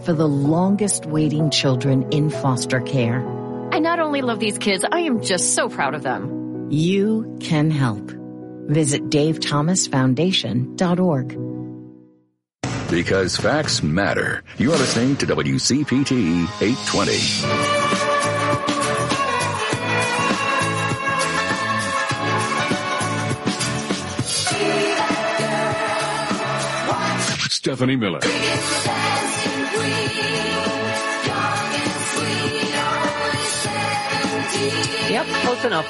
for the longest waiting children in foster care. I not only love these kids, I am just so proud of them. You can help. Visit DaveThomasFoundation.org. Because facts matter. You're listening to WCPT 820. Stephanie Miller. Yep, close enough.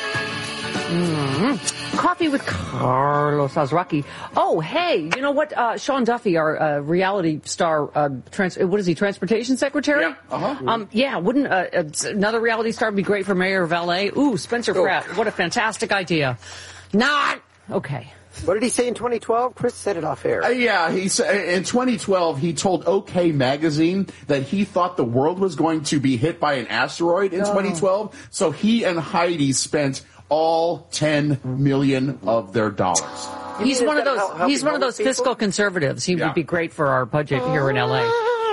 Coffee with Carlos Azraqui. Oh, hey, you know what? Sean Duffy, our reality star, what is he, transportation secretary? Yeah, wouldn't another reality star be great for mayor of L.A.? Ooh, Spencer Pratt. What a fantastic idea. Not. Okay. What did he say in 2012? Chris said it off air. He said in 2012 he told OK Magazine that he thought the world was going to be hit by an asteroid in 2012. So he and Heidi spent all $10 million of their dollars. He's one of those fiscal conservatives. He would be great for our budget here in LA.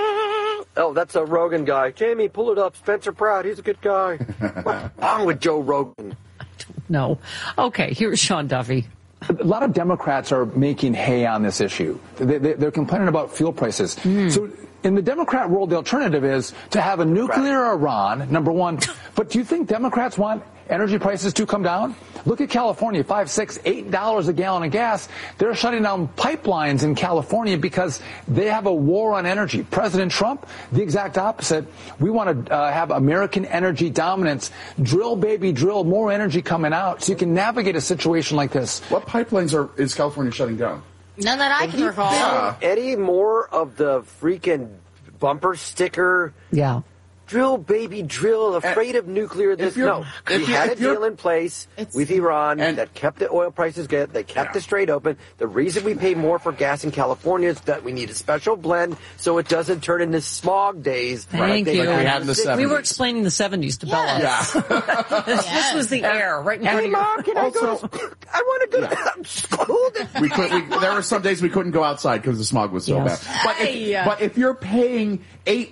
Oh, that's a Rogan guy. Jamie, pull it up. Spencer Pratt, he's a good guy. What's wrong with Joe Rogan? I don't know. Okay, here's Sean Duffy. A lot of Democrats are making hay on this issue. They're complaining about fuel prices. So in the Democrat world, the alternative is to have a nuclear Iran, number one. But do you think Democrats want energy prices to come down? Look at California, $5, $6, $8 a gallon of gas. They're shutting down pipelines in California because they have a war on energy. President Trump, the exact opposite. We want to have American energy dominance. Drill, baby, drill, more energy coming out so you can navigate a situation like this. What pipelines is California shutting down? None that I can recall. Yeah. Eddie, more of the freaking bumper sticker. Yeah. Drill, baby, drill, afraid of nuclear. We had a deal in place with Iran that kept the oil prices good. They kept the Strait open. The reason we pay more for gas in California is that we need a special blend so it doesn't turn into smog days. Thank you. Like we had in the 70s. We were explaining the 70s to Bella. Yeah. This was the air right in front of you. Mom, can I go? I want to go to school. There were some days we couldn't go outside because the smog was so bad. But if you're paying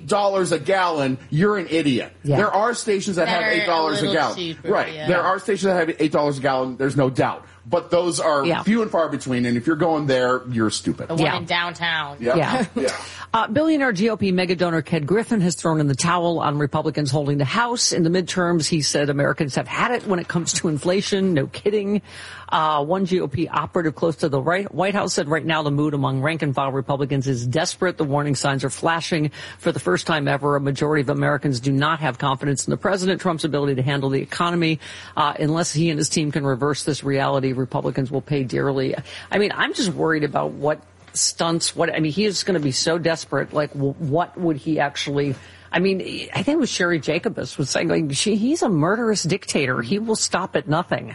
$8 a gallon, you're an idiot. Yeah. There are stations that have $8 a gallon. Cheaper, right. yeah. There are stations that have $8 a gallon. There's no doubt. But those are few and far between. And if you're going there, you're stupid. The one in downtown. Yeah. Billionaire GOP megadonor Ted Griffin has thrown in the towel on Republicans holding the House. In the midterms, he said Americans have had it when it comes to inflation. No kidding. One GOP operative close to the White House said right now the mood among rank-and-file Republicans is desperate. The warning signs are flashing. For the first time ever, a majority of Americans do not have confidence in the president, Trump's ability to handle the economy. Unless he and his team can reverse this reality, Republicans will pay dearly. I mean, I'm just worried about what stunts, he is going to be so desperate. Like, what would he actually... I mean, I think it was Sherry Jacobus was saying, he's a murderous dictator. He will stop at nothing,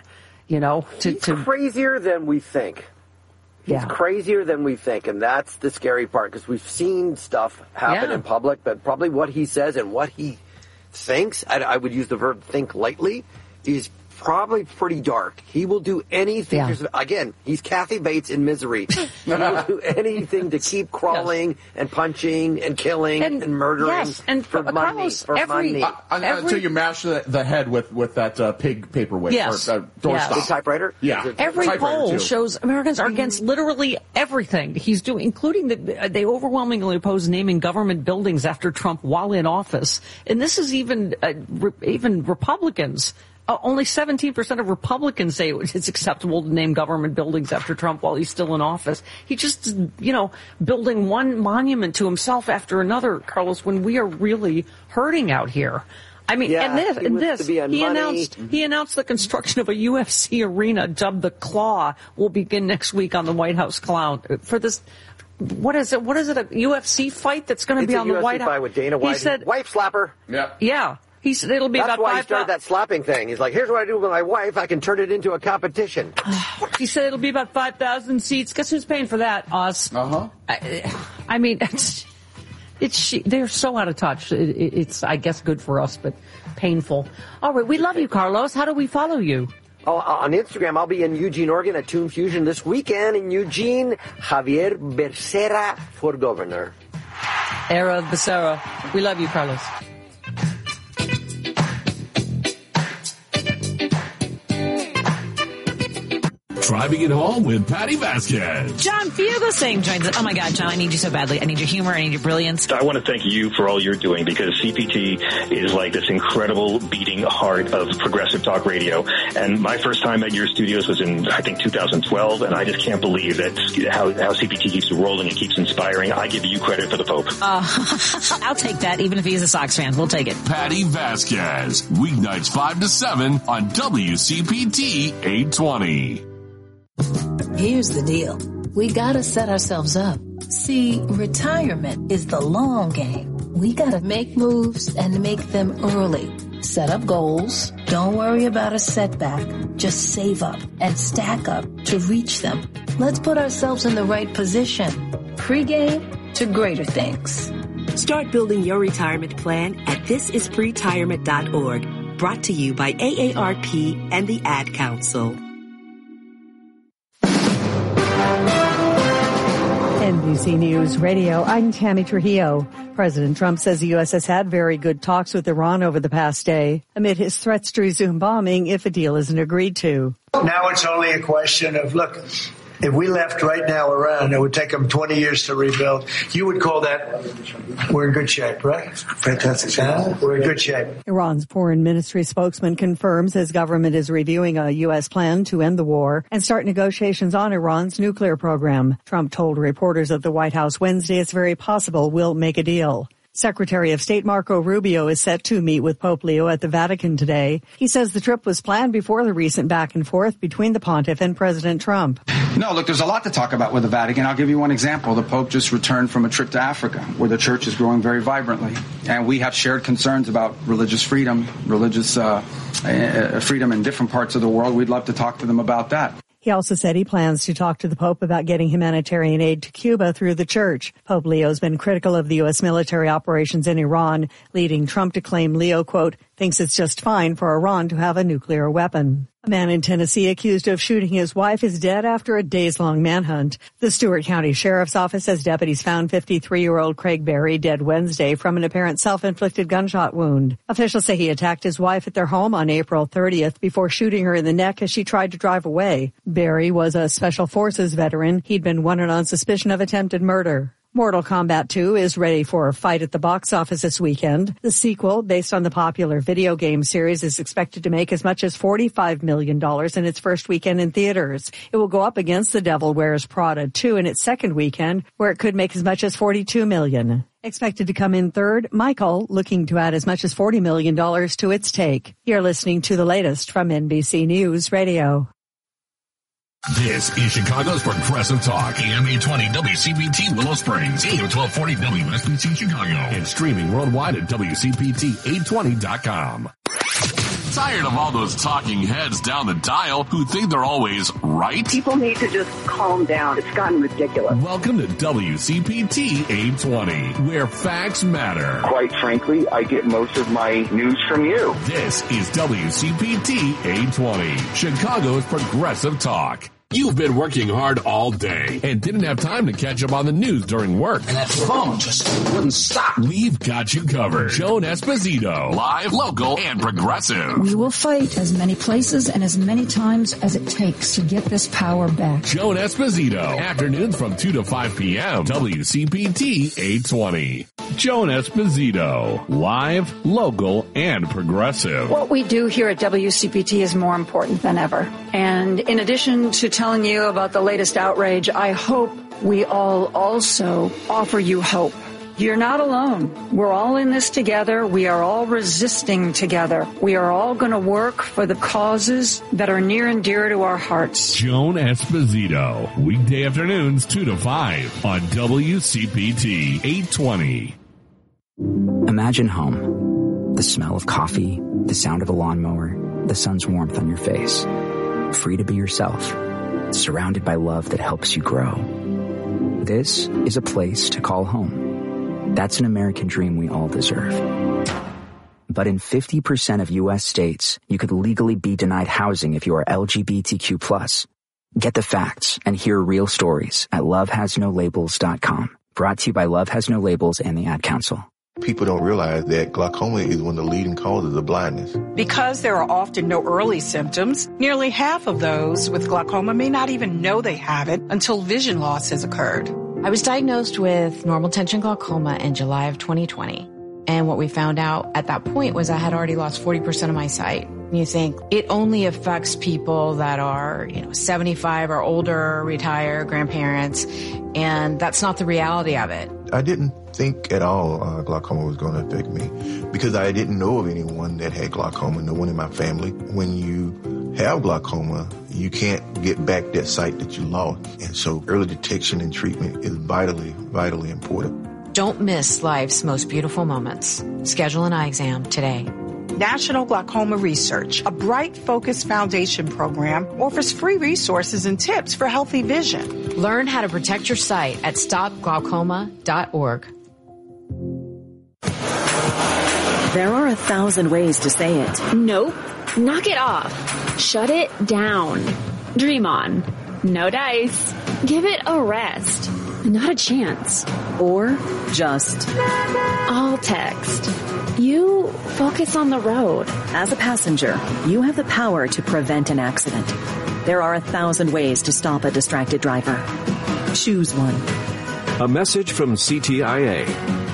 He's crazier than we think. He's crazier than we think, and that's the scary part, because we've seen stuff happen in public, but probably what he says and what he thinks, I would use the verb think lightly, is probably pretty dark. He will do anything. Again, he's Kathy Bates in Misery. He will do anything to keep crawling and punching and killing and murdering for money. Carlos, money. Until you mash the head with that pig paperweight or doorstop. The typewriter? Yeah. Every poll shows Americans are against literally everything he's doing, including they overwhelmingly oppose naming government buildings after Trump while in office. And this is even Republicans. Only 17% of Republicans say it's acceptable to name government buildings after Trump while he's still in office. He just, building one monument to himself after another, Carlos, when we are really hurting out here. I mean, he announced the construction of a UFC arena dubbed the Claw will begin next week on the White House Clown for this. What is it? A UFC fight that's going to be on the White House? Fight with Dana White. He said, wife slapper. Yeah. He said it'll be That's about why he started that slapping thing. He's like, here's what I do with my wife. I can turn it into a competition. He said it'll be about 5,000 seats. Guess who's paying for that? Us. I mean, they're so out of touch. It's, I guess, good for us, but painful. All right, we love you, Carlos. How do we follow you? On Instagram, I'll be in Eugene, Oregon at Tune Fusion this weekend. In Eugene, Javier Becerra for governor. Era of Becerra. We love you, Carlos. Driving it home with Patty Vasquez. John Fugelsang joins us. Oh my God, John, I need you so badly. I need your humor. I need your brilliance. I want to thank you for all you're doing, because CPT is like this incredible beating heart of progressive talk radio. And my first time at your studios was in, I think, 2012. And I just can't believe that how CPT keeps rolling and keeps inspiring. I give you credit for the Pope. I'll take that, even if he's a Sox fan. We'll take it. Patty Vasquez, weeknights 5 to 7 on WCPT 820. Here's the deal. We gotta set ourselves up. See, retirement is the long game. We gotta make moves and make them early. Set up goals. Don't worry about a setback. Just save up and stack up to reach them. Let's put ourselves in the right position. Pre-game to greater things. Start building your retirement plan at thisispretirement.org. Brought to you by AARP and the Ad Council. NBC News Radio, I'm Tammy Trujillo. President Trump says the U.S. has had very good talks with Iran over the past day, amid his threats to resume bombing if a deal isn't agreed to. Now it's only a question of, look, if we left right now Iran, it would take them 20 years to rebuild. You would call that, we're in good shape, right? Fantastic. We're in good shape. Iran's foreign ministry spokesman confirms his government is reviewing a U.S. plan to end the war and start negotiations on Iran's nuclear program. Trump told reporters at the White House Wednesday it's very possible we'll make a deal. Secretary of State Marco Rubio is set to meet with Pope Leo at the Vatican today. He says the trip was planned before the recent back and forth between the pontiff and President Trump. No, look, there's a lot to talk about with the Vatican. I'll give you one example. The Pope just returned from a trip to Africa, where the church is growing very vibrantly. And we have shared concerns about religious freedom, freedom in different parts of the world. We'd love to talk to them about that. He also said he plans to talk to the Pope about getting humanitarian aid to Cuba through the church. Pope Leo's been critical of the U.S. military operations in Iran, leading Trump to claim Leo, quote, thinks it's just fine for Iran to have a nuclear weapon. A man in Tennessee accused of shooting his wife is dead after a days-long manhunt. The Stewart County Sheriff's Office says deputies found 53-year-old Craig Berry dead Wednesday from an apparent self-inflicted gunshot wound. Officials say he attacked his wife at their home on April 30th before shooting her in the neck as she tried to drive away. Berry was a Special Forces veteran. He'd been wanted on suspicion of attempted murder. Mortal Kombat 2 is ready for a fight at the box office this weekend. The sequel, based on the popular video game series, is expected to make as much as $45 million in its first weekend in theaters. It will go up against The Devil Wears Prada 2 in its second weekend, where it could make as much as $42 million. Expected to come in third, Michael, looking to add as much as $40 million to its take. You're listening to the latest from NBC News Radio. This is Chicago's Progressive Talk, AM 820 WCPT Willow Springs, AM 1240 WSBC Chicago, and streaming worldwide at WCPT820.com. Tired of all those talking heads down the dial who think they're always right? People need to just calm down. It's gotten ridiculous. Welcome to WCPT 820, where facts matter. Quite frankly, I get most of my news from you. This is WCPT 820, Chicago's Progressive Talk. You've been working hard all day and didn't have time to catch up on the news during work. And that phone just wouldn't stop. We've got you covered. Joan Esposito, live, local, and progressive. We will fight as many places and as many times as it takes to get this power back. Joan Esposito, afternoons from 2 to 5 p.m. WCPT 820. Joan Esposito, live, local, and progressive. What we do here at WCPT is more important than ever. And in addition to telling you about the latest outrage, I hope we all also offer you hope. You're not alone. We're all in this together. We are all resisting together. We are all going to work for the causes that are near and dear to our hearts. Joan Esposito, weekday afternoons 2 to 5 on WCPT 820. Imagine home. The smell of coffee, the sound of a lawnmower, the sun's warmth on your face. Free to be yourself, surrounded by love that helps you grow. This is a place to call home. That's an American dream we all deserve. But in 50% of U.S. states, you could legally be denied housing if you are LGBTQ+. Get the facts and hear real stories at lovehasnolabels.com. Brought to you by Love Has No Labels and the Ad Council. People don't realize that glaucoma is one of the leading causes of blindness. Because there are often no early symptoms, nearly half of those with glaucoma may not even know they have it until vision loss has occurred. I was diagnosed with normal tension glaucoma in July of 2020. And what we found out at that point was I had already lost 40% of my sight. You think it only affects people that are, 75 or older, retired, grandparents, and that's not the reality of it. I didn't think at all glaucoma was going to affect me because I didn't know of anyone that had glaucoma, no one in my family. When you have glaucoma, you can't get back that sight that you lost. And so early detection and treatment is vitally, vitally important. Don't miss life's most beautiful moments. Schedule an eye exam today. National Glaucoma Research, a Bright Focus Foundation program, offers free resources and tips for healthy vision. Learn how to protect your sight at stopglaucoma.org. There are 1,000 ways to say it. Nope. Knock it off. Shut it down. Dream on. No dice. Give it a rest. Not a chance. Or just all text. You focus on the road. As a passenger, you have the power to prevent an accident. There are 1,000 ways to stop a distracted driver. Choose one. A message from CTIA.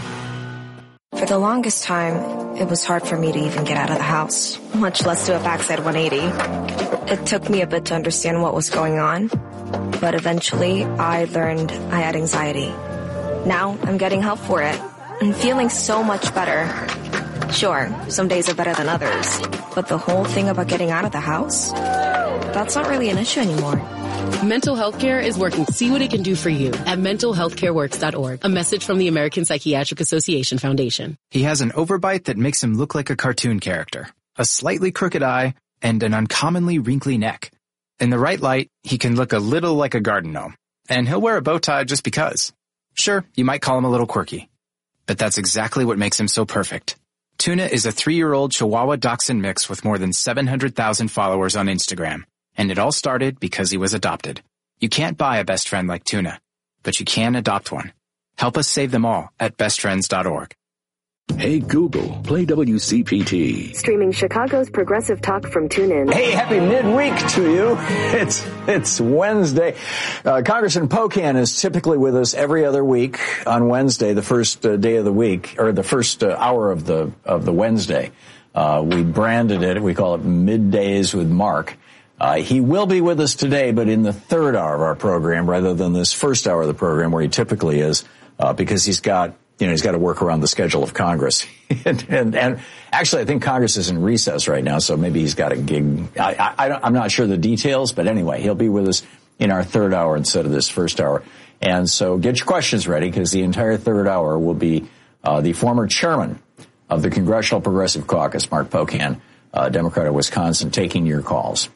For the longest time, it was hard for me to even get out of the house, much less do a backside 180. It took me a bit to understand what was going on, but eventually I learned I had anxiety. Now I'm getting help for it and feeling so much better. Sure, some days are better than others, but the whole thing about getting out of the house, that's not really an issue anymore. Mental health care is working to see what it can do for you at mentalhealthcareworks.org. A message from the American Psychiatric Association Foundation. He has an overbite that makes him look like a cartoon character, a slightly crooked eye, and an uncommonly wrinkly neck. In the right light, he can look a little like a garden gnome, and he'll wear a bow tie just because. Sure, you might call him a little quirky, but that's exactly what makes him so perfect. Tuna is a 3-year-old Chihuahua Dachshund mix with more than 700,000 followers on Instagram, and it all started because he was adopted. You can't buy a best friend like Tuna, but you can adopt one. Help us save them all at bestfriends.org. Hey Google, play WCPT. Streaming Chicago's progressive talk from TuneIn. Hey, happy midweek to you. It's Wednesday. Congressman Pocan is typically with us every other week on Wednesday, the first day of the week, or the first hour of the Wednesday. We branded it. We call it Middays with Mark. He will be with us today, but in the third hour of our program rather than this first hour of the program where he typically is, because he's got to work around the schedule of Congress. and actually, I think Congress is in recess right now, so maybe he's got a gig. I'm not sure the details, but anyway, he'll be with us in our third hour instead of this first hour. And so get your questions ready, because the entire third hour will be the former chairman of the Congressional Progressive Caucus, Mark Pocan, Democrat of Wisconsin, taking your calls.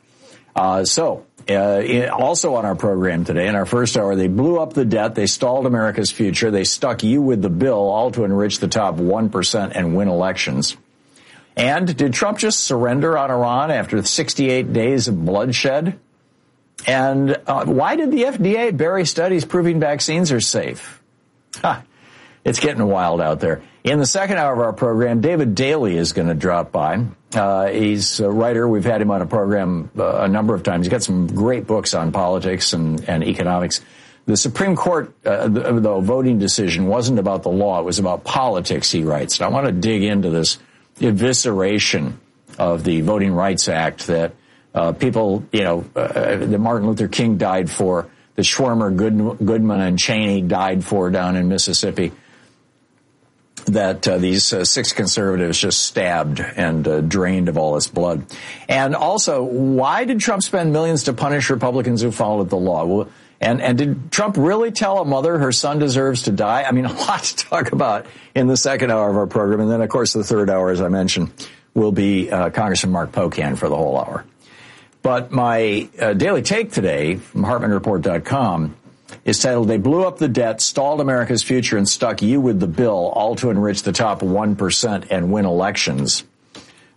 Also on our program today, in our first hour, they blew up the debt, they stalled America's future, they stuck you with the bill, all to enrich the top 1% and win elections. And did Trump just surrender on Iran after 68 days of bloodshed? And why did the FDA bury studies proving vaccines are safe? It's getting wild out there. In the second hour of our program, David Daley is going to drop by. He's a writer. We've had him on a program a number of times. He's got some great books on politics and economics. The Supreme Court, the voting decision wasn't about the law. It was about politics, he writes. And I want to dig into this evisceration of the Voting Rights Act that people, that Martin Luther King died for, that Schwermer, Goodman, and Cheney died for down in Mississippi, that these 6 conservatives just stabbed and drained of all its blood. And also, why did Trump spend millions to punish Republicans who followed the law? Well, and did Trump really tell a mother her son deserves to die? I mean, a lot to talk about in the second hour of our program. And then, of course, the third hour, as I mentioned, will be Congressman Mark Pocan for the whole hour. But my daily take today from HartmanReport.com is titled, "They blew up the debt, stalled America's future, and stuck you with the bill, all to enrich the top 1% and win elections."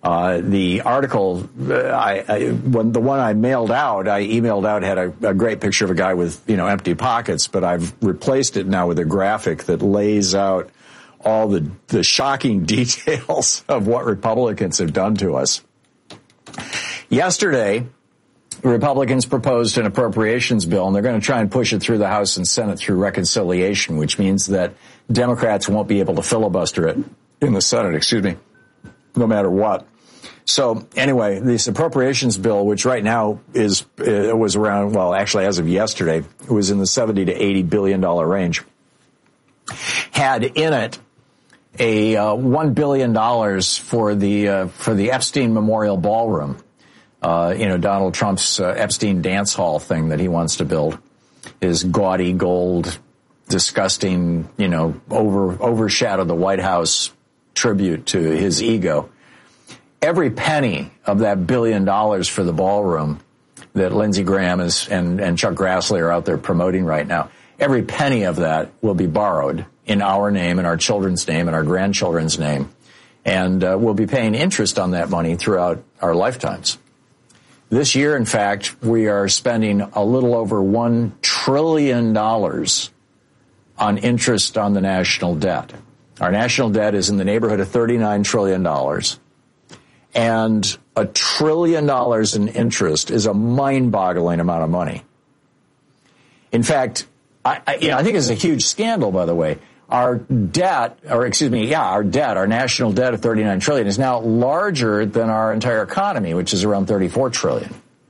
The article, when the one I emailed out had a great picture of a guy with, empty pockets, but I've replaced it now with a graphic that lays out all the shocking details of what Republicans have done to us. Yesterday, Republicans proposed an appropriations bill, and they're going to try and push it through the House and Senate through reconciliation, which means that Democrats won't be able to filibuster it in the Senate, no matter what. So anyway, this appropriations bill, which right now was around, well, actually as of yesterday, it was in the $70 to $80 billion range, had in it a $1 billion for the Epstein Memorial Ballroom, Donald Trump's Epstein dance hall thing that he wants to build, his gaudy gold, disgusting, overshadow the White House tribute to his ego. Every penny of that $1 billion for the ballroom that Lindsey Graham and Chuck Grassley are out there promoting right now, every penny of that will be borrowed in our name, in our children's name, in our grandchildren's name, and we'll be paying interest on that money throughout our lifetimes. This year, in fact, we are spending a little over $1 trillion on interest on the national debt. Our national debt is in the neighborhood of $39 trillion. And $1 trillion in interest is a mind-boggling amount of money. In fact, I think it's a huge scandal, by the way. Our debt, our national debt of $39 trillion is now larger than our entire economy, which is around $34 trillion.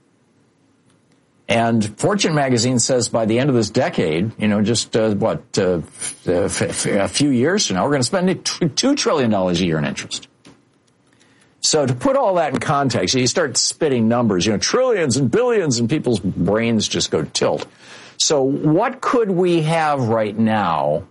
And Fortune magazine says by the end of this decade, a few years from now, we're going to spend $2 trillion a year in interest. So to put all that in context, you start spitting numbers, trillions and billions, and people's brains just go tilt. So what could we have right now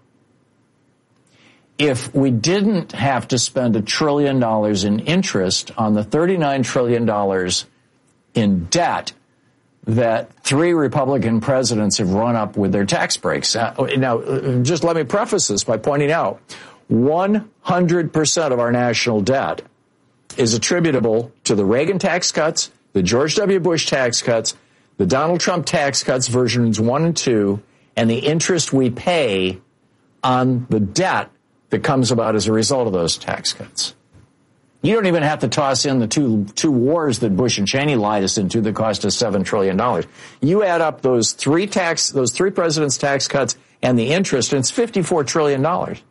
if we didn't have to spend $1 trillion in interest on the $39 trillion in debt that 3 Republican presidents have run up with their tax breaks? Now, just let me preface this by pointing out 100% of our national debt is attributable to the Reagan tax cuts, the George W. Bush tax cuts, the Donald Trump tax cuts versions 1 and 2, and the interest we pay on the debt that comes about as a result of those tax cuts. You don't even have to toss in the two wars that Bush and Cheney lied us into that cost us $7 trillion. You add up those three presidents' tax cuts and the interest, and it's $54 trillion.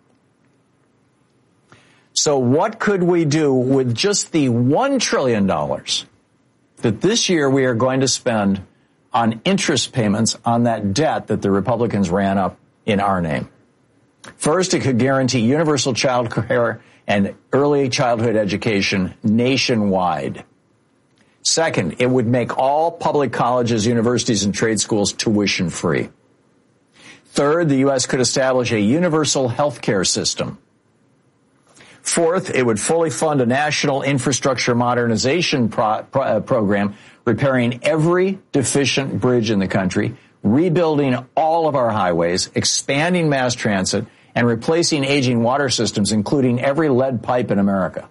So what could we do with just the $1 trillion that this year we are going to spend on interest payments on that debt that the Republicans ran up in our name? First, it could guarantee universal child care and early childhood education nationwide. Second, it would make all public colleges, universities, and trade schools tuition free. Third, the U.S. could establish a universal health care system. Fourth, it would fully fund a national infrastructure modernization program, repairing every deficient bridge in the country, rebuilding all of our highways, expanding mass transit, and replacing aging water systems, including every lead pipe in America.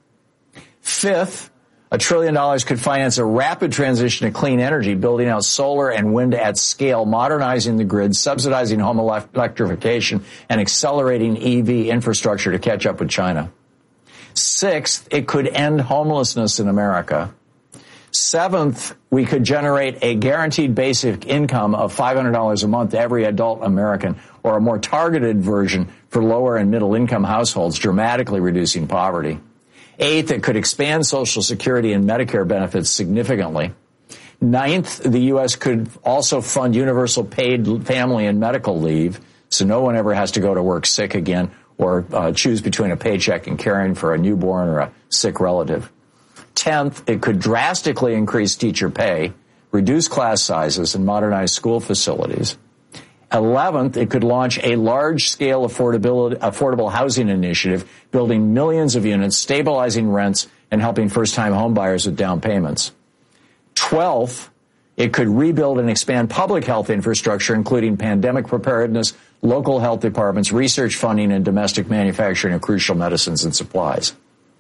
Fifth, $1 trillion could finance a rapid transition to clean energy, building out solar and wind at scale, modernizing the grid, subsidizing home electrification, and accelerating EV infrastructure to catch up with China. Sixth, it could end homelessness in America. Seventh, we could generate a guaranteed basic income of $500 a month to every adult American, or a more targeted version for lower and middle income households, dramatically reducing poverty. Eighth, it could expand Social Security and Medicare benefits significantly. Ninth, the U.S. could also fund universal paid family and medical leave, so no one ever has to go to work sick again or choose between a paycheck and caring for a newborn or a sick relative. 10th, it could drastically increase teacher pay, reduce class sizes, and modernize school facilities. 11th, it could launch a large-scale affordable housing initiative, building millions of units, stabilizing rents, and helping first-time homebuyers with down payments. 12th, it could rebuild and expand public health infrastructure, including pandemic preparedness, local health departments, research funding, and domestic manufacturing of crucial medicines and supplies.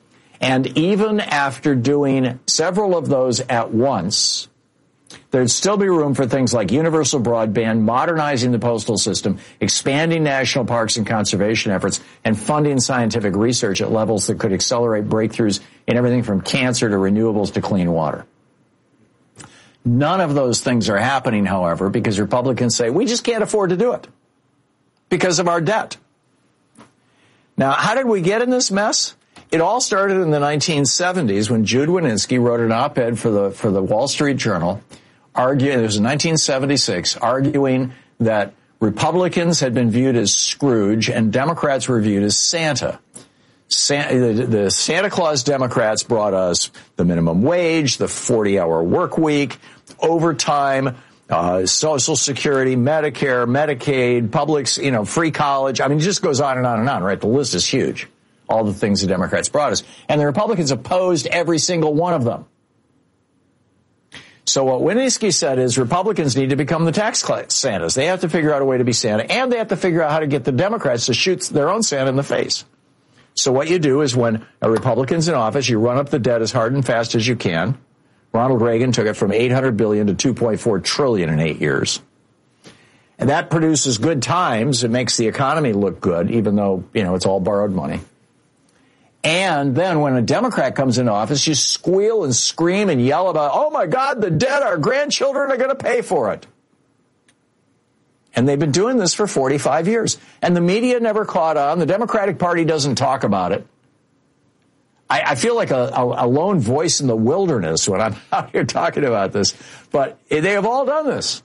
And even after doing several of those at once, there'd still be room for things like universal broadband, modernizing the postal system, expanding national parks and conservation efforts, and funding scientific research at levels that could accelerate breakthroughs in everything from cancer to renewables to clean water. None of those things are happening, however, because Republicans say we just can't afford to do it because of our debt. Now, how did we get in this mess? It all started in the 1970s when Jude Wanniski wrote an op-ed for the Wall Street Journal, arguing, it was in 1976, arguing that Republicans had been viewed as Scrooge and Democrats were viewed as Santa. The Santa Claus Democrats brought us the minimum wage, the 40-hour work week, overtime, Social Security, Medicare, Medicaid, public, free college. I mean, it just goes on and on and on, right? The list is huge. All the things the Democrats brought us. And the Republicans opposed every single one of them. So what Wanniski said is Republicans need to become the tax Santas. They have to figure out a way to be Santa, and they have to figure out how to get the Democrats to shoot their own Santa in the face. So what you do is when a Republican's in office, you run up the debt as hard and fast as you can. Ronald Reagan took it from $800 billion to $2.4 trillion in 8 years. And that produces good times. It makes the economy look good, even though, it's all borrowed money. And then when a Democrat comes into office, you squeal and scream and yell about, oh my God, the debt, our grandchildren are going to pay for it. And they've been doing this for 45 years. And the media never caught on. The Democratic Party doesn't talk about it. I feel like a lone voice in the wilderness when I'm out here talking about this. But they have all done this.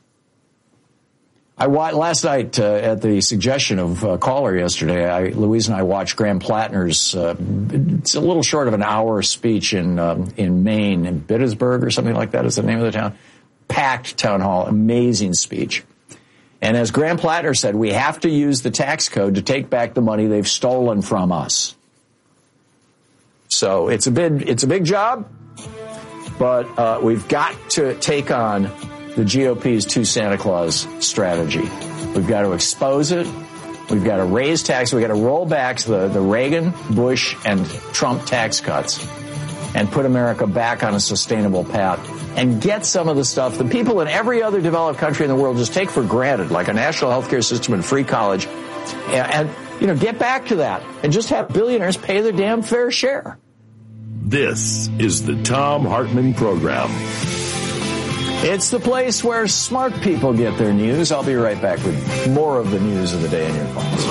Last night, at the suggestion of a caller yesterday, Louise and I watched Graham Plattner's, it's a little short of an hour speech in Maine, in Bittsburg or something like that is the name of the town. Packed town hall, amazing speech. And as Graham Plattner said, we have to use the tax code to take back the money they've stolen from us. So it's a big job, but we've got to take on the GOP's two Santa Claus strategy. We've got to expose it. We've got to raise taxes. We've got to roll back the Reagan, Bush, and Trump tax cuts and put America back on a sustainable path and get some of the stuff that people in every other developed country in the world just take for granted, like a national health care system and free college, and get back to that and just have billionaires pay their damn fair share. This is the Thom Hartmann Program. It's the place where smart people get their news. I'll be right back with more of the news of the day in your phones.